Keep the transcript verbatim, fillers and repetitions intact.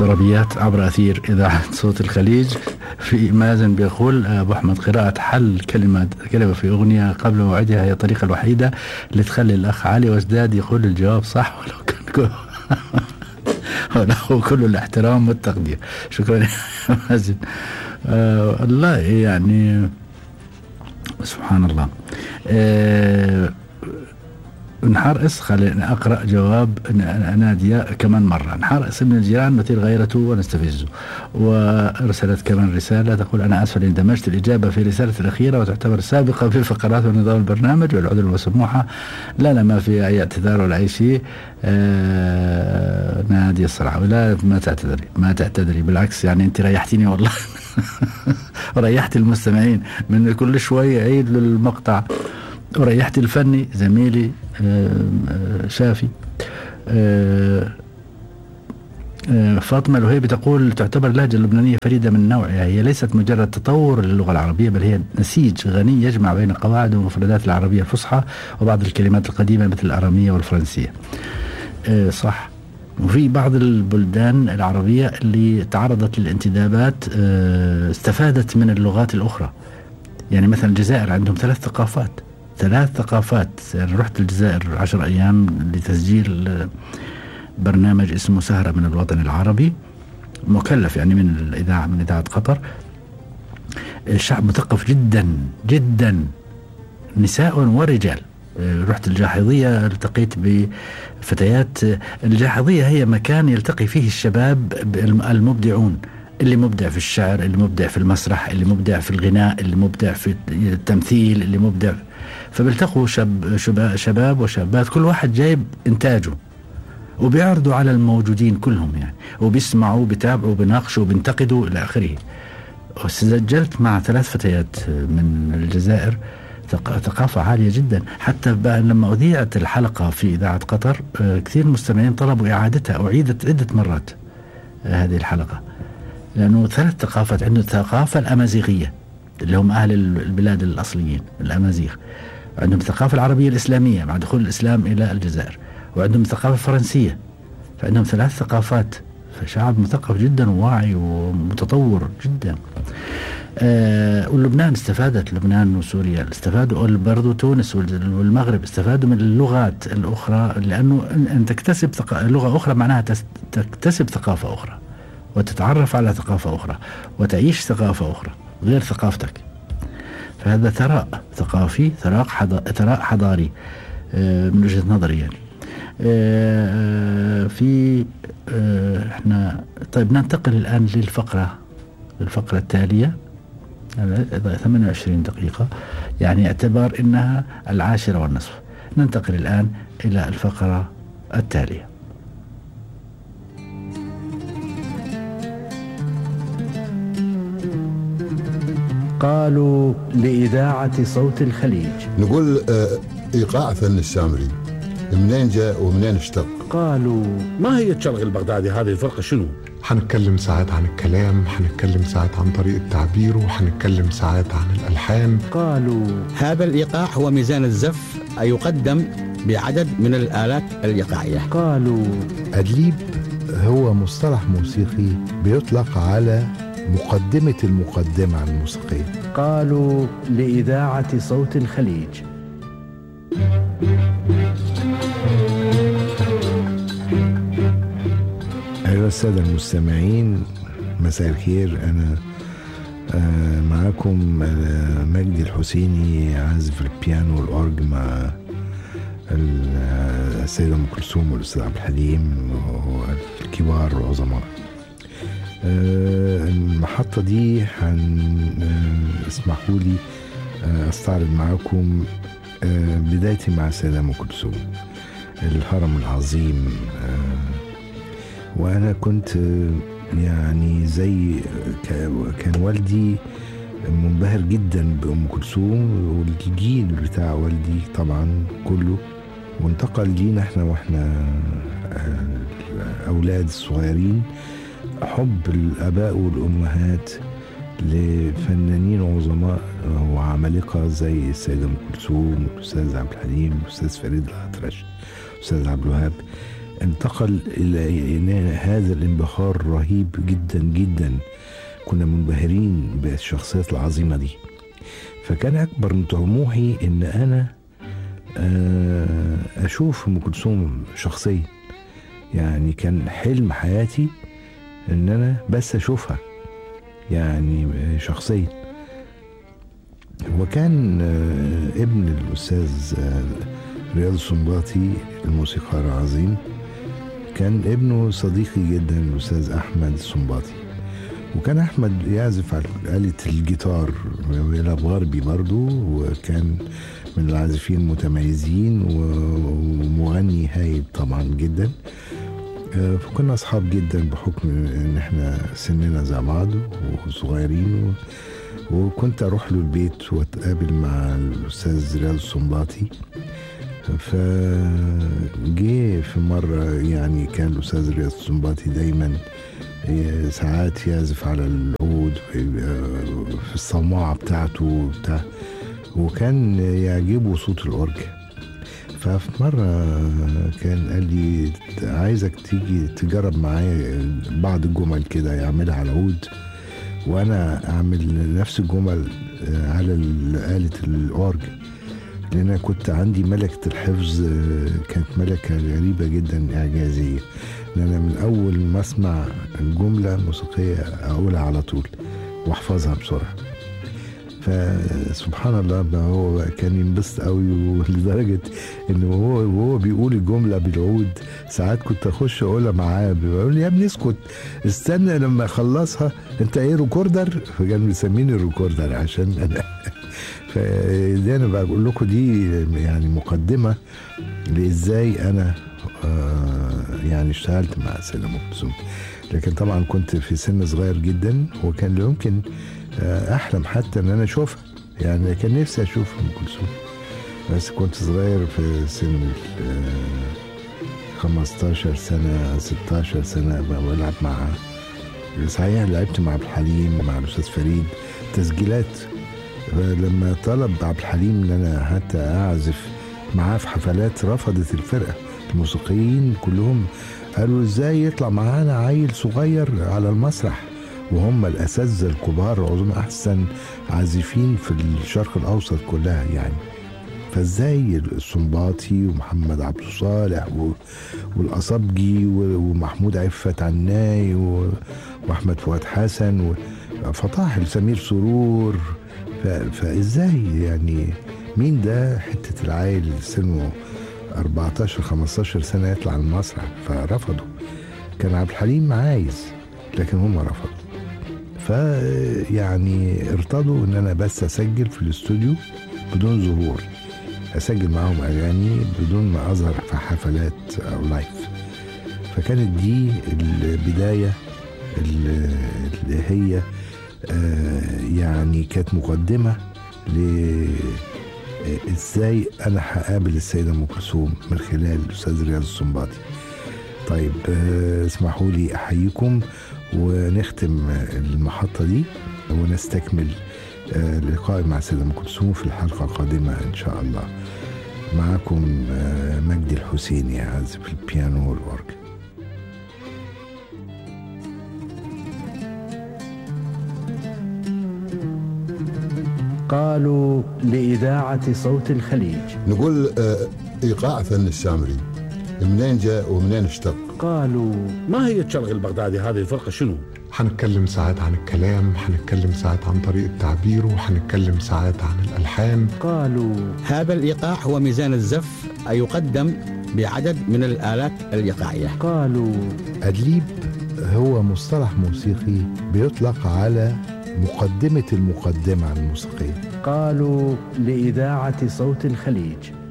الطربيات عبر أثير إذاعة صوت الخليج. في مازن بيقول أبو أحمد قراءة حل كلمة كلمة في أغنية قبل موعدها هي الطريقة الوحيدة اللي تخلي الأخ علي وزداد يقول الجواب صح ولو كان وله كل الاحترام والتقدير. شكرا يا مازن. آه الله يعني سبحان الله. آه نحار اس خلينا أقرأ جواب نادية كمان مرة. نحار اس من الجيران نثير غيرته ونستفزه. وارسلت كمان رسالة تقول أنا آسفة لأن دمجت الإجابة في رسالة الأخيرة وتعتبر سابقة في فقرات ونظام البرنامج والعذر المسموحة. لا لا ما في أي اعتذار ولا أي شيء. آه نادية الصراحة ولا ما تعتذري ما تعتذري بالعكس يعني أنت ريحتيني والله. وريحت المستمعين من كل شوية عيد للمقطع وريحت الفني زميلي شافي. فاطمة الوهيبي تقول تعتبر اللهجة اللبنانية فريدة من نوعها. هي ليست مجرد تطور للغة العربية بل هي نسيج غني يجمع بين قواعد ومفردات العربية الفصحى وبعض الكلمات القديمة مثل الأرامية والفرنسية. صح. وفي بعض البلدان العربية اللي تعرضت للانتدابات استفادت من اللغات الأخرى. يعني مثلا الجزائر عندهم ثلاث ثقافات ثلاث ثقافات. يعني رحت الجزائر عشر أيام لتسجيل برنامج اسمه سهرة من الوطن العربي مكلف يعني من الإذاعة من إذاعة قطر. الشعب مثقف جدا جدا نساء ورجال. رحت الجاحظية التقيت بفتيات. الجاحظية هي مكان يلتقي فيه الشباب المبدعون اللي مبدع في الشعر اللي مبدع في المسرح اللي مبدع في الغناء اللي مبدع في التمثيل اللي مبدع. فبيلتقوا شاب شباب وشابات كل واحد جايب إنتاجه وبيعرضوا على الموجودين كلهم يعني وبيسمعوا بيتابعوا بيناقشوا بينتقدوا إلى آخره. وسجلت مع ثلاث فتيات من الجزائر ثقافة عالية جدا. حتى لما أذيعت الحلقة في إذاعة قطر كثير مستمعين طلبوا إعادتها أعيدت عدة مرات هذه الحلقة لأنه ثلاث ثقافات. عنده الثقافة الأمازيغية اللي هم أهل البلاد الأصليين الأمازيغ. عندهم الثقافة العربية الإسلامية مع دخول الإسلام إلى الجزائر. وعندهم الثقافة الفرنسية. فعندهم ثلاث ثقافات. فشعب مثقف جدا وواعي ومتطور جدا. آه ولبنان استفادت لبنان وسوريا استفادوا برضو تونس والمغرب استفادوا من اللغات الأخرى لأنه أن تكتسب ثق... لغة أخرى معناها تس... تكتسب ثقافة أخرى وتتعرف على ثقافة أخرى وتعيش ثقافة أخرى غير ثقافتك. فهذا ثراء ثقافي ثراء حض... ثراء حضاري آه من وجهة نظري يعني. آه في آه احنا طيب ننتقل الآن للفقرة الفقرة التالية ثمانية وعشرين دقيقة يعني اعتبار إنها العاشرة والنصف. ننتقل الآن إلى الفقرة التالية. قالوا لإذاعة صوت الخليج. نقول إيقاع فن السامري منين جاء ومنين اشتق. قالوا ما هي الشرق البغدادي هذه الفرقة شنو؟ حنتكلم ساعات عن الكلام حنتكلم ساعات عن طريقة تعبيره وحنتكلم ساعات عن الألحان. قالوا هذا الإيقاع هو ميزان الزف يقدم بعدد من الآلات الإيقاعية. قالوا أدليب هو مصطلح موسيقي بيطلق على مقدمة المقدمة الموسيقية. قالوا لإذاعة صوت الخليج. أيها السادة المستمعين مساء الخير. أنا آه معكم آه مجدي الحسيني عازف البيانو والأورج مع السيدة أم كلثوم والأستاذ عبد الحليم والكبار العظماء. آه المحطة دي هن آه اسمحوا لي آه استعرض معكم آه بدايتي مع السيدة أم كلثوم الهرم العظيم. آه وأنا كنت يعني زي كان والدي منبهر جدا بأم كلثوم والجيل بتاع والدي طبعا كله وانتقل لينا احنا واحنا أولاد صغيرين حب الآباء والأمهات لفنانين عظماء وعمالقة زي السيدة أم كلثوم والأستاذ عبد الحليم والأستاذ فريد الأطرش والأستاذ عبد الوهاب. انتقل إلى هذا الانبهار رهيب جدا جدا. كنا منبهرين بالشخصيات العظيمة دي. فكان أكبر من طموحي إن أنا أشوف أم كلثوم شخصيا. يعني كان حلم حياتي إن أنا بس أشوفها يعني شخصيا. وكان ابن الأستاذ رياض السنباطي الموسيقار العظيم، كان ابنه صديقي جدا الأستاذ أحمد السنباطي. وكان أحمد يعزف على آلة الجيتار إلى غربي برضو، وكان من العازفين المتميزين ومغني هايب طبعا جدا. فكنا أصحاب جدا بحكم إن إحنا سننا زي بعض وصغيرين. وكنت أروح له البيت وأتقابل مع الأستاذ رياض السنباطي. فجي في مرة يعني كان الأستاذ رياض السنباطي دايما ساعات يعزف على العود في الصماعة بتاعته بتاع، وكان يعجبه صوت الأورج. ففي مرة كان قال لي عايزك تيجي تجرب معايا بعض الجمل كده يعملها على العود، وأنا أعمل نفس الجمل على آلة الأورج. لأن أنا كنت عندي ملكة الحفظ، كانت ملكة غريبة جدا إعجازية. لأن أنا من أول ما أسمع الجملة الموسيقية أقولها على طول وأحفظها بسرعة. فسبحان الله بقى هو كان ينبسط قوي، لدرجة إنه هو وهو بيقول الجملة بالعود ساعات كنت أخش أقولها معاه، بيقول لي يا ابني اسكت استنى لما أخلصها، أنت إيه ريكوردر؟ فكان بيسميني الريكوردر عشان أنا فدي أنا بقول لكم دي يعني مقدمة لإزاي أنا آه يعني اشتغلت مع السيدة أم كلثوم. لكن طبعا كنت في سن صغير جدا، وكان يمكن آه أحلم حتى أن أنا أشوفها. يعني كان نفسي أشوف أم كلثوم، بس كنت صغير في سن آه خمستاشر سنة ستاشر سنة بلعب معها. صحيح لعبت مع عبد الحليم مع الأستاذ فريد تسجيلات. لما طلب عبد الحليم ان انا حتى اعزف معاه في حفلات، رفضت الفرقه. الموسيقيين كلهم قالوا ازاي يطلع معانا عيل صغير على المسرح وهم الاساتذه الكبار العظماء احسن عازفين في الشرق الاوسط كلها يعني. فازاي السنباطي ومحمد عبد الصالح والاصابجي ومحمود عفت عناي واحمد فؤاد حسن وفطاحل سمير سرور، فازاي يعني مين ده حتة العيل سنه أربعتاشر خمستاشر سنة يطلع على المسرح؟ فرفضوا. كان عبد الحليم عايز لكن هم رفضوا. فيعني ارتضوا ان انا بس اسجل في الاستوديو بدون ظهور، اسجل معاهم اغاني بدون ما اظهر في حفلات او لايف. فكانت دي البداية اللي هي يعني كانت مقدمة ل ازاي انا هقابل السيدة ام كلثوم من خلال الاستاذ رياض السنباطي. طيب اسمحوا لي احييكم ونختم المحطة دي ونستكمل لقائي مع السيدة ام كلثوم في الحلقة القادمة ان شاء الله. معكم مجدي الحسيني عازف البيانو والأورج. قالوا لإذاعة صوت الخليج. نقول إيقاع فن السامري منين جاء ومنين اشتق؟ قالوا ما هي الشرق البغدادي هذه الفرقة شنو؟ هنتكلم ساعات عن الكلام، هنتكلم ساعات عن طريقة تعبيره، وهنتكلم ساعات عن الألحان. قالوا هذا الإيقاع هو ميزان الزف يقدم بعدد من الآلات الإيقاعية. قالوا أدليب هو مصطلح موسيقي بيطلق على مقدمة المقدمة الموسيقية. قالوا لإذاعة صوت الخليج.